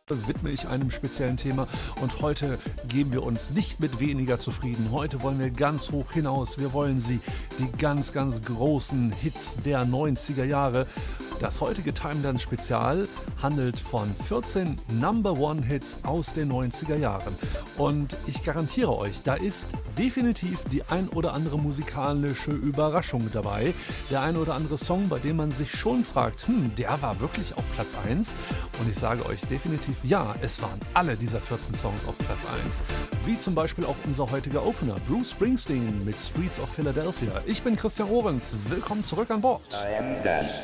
widme ich einem speziellen Thema und heute geben wir uns nicht mit weniger zufrieden. Heute wollen wir ganz hoch hinaus. Wir wollen die ganz, ganz großen Hits der 90er Jahre. Das heutige Time Dance Spezial handelt von 14 Number-One-Hits aus den 90er Jahren. Und ich garantiere euch, da ist definitiv die ein oder andere musikalische Überraschung dabei. Der ein oder andere Song, bei dem man sich schon fragt, der war wirklich auf Platz 1. Und ich sage euch definitiv, ja, es waren alle dieser 14 Songs auf Platz 1. Wie zum Beispiel auch unser heutiger Opener, Bruce Springsteen mit Streets of Philadelphia. Ich bin Christian Ohrens, willkommen zurück an Bord. I am dance.